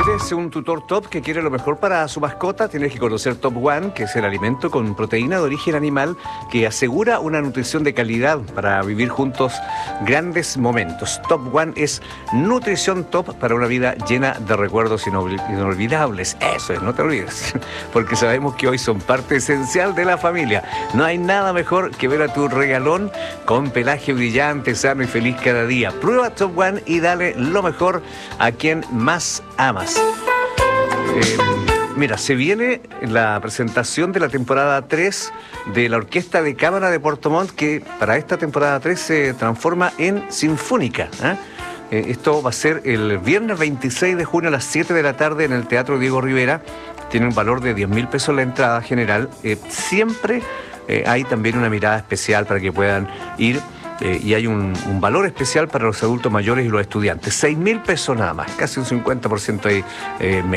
¿Eres un tutor top que quiere lo mejor para su mascota? Tienes que conocer Top One, que es el alimento con proteína de origen animal que asegura una nutrición de calidad para vivir juntos grandes momentos. Top One es nutrición top para una vida llena de recuerdos inolvidables. Eso es, no te olvides, porque sabemos que hoy son parte esencial de la familia. No hay nada mejor que ver a tu regalón con pelaje brillante, sano y feliz cada día. Prueba Top One y dale lo mejor a quien más amas. Mira, se viene la presentación de la temporada 3 de la Orquesta de Cámara de Puerto Montt, que para esta temporada 3 se transforma en sinfónica. Esto va a ser el viernes 26 de junio a las 7 de la tarde en el Teatro Diego Rivera. Tiene un valor de 10.000 pesos la entrada general. Siempre hay también una mirada especial para que puedan ir. Y hay un valor especial para los adultos mayores y los estudiantes. 6.000 pesos nada más, casi un 50% ahí menos.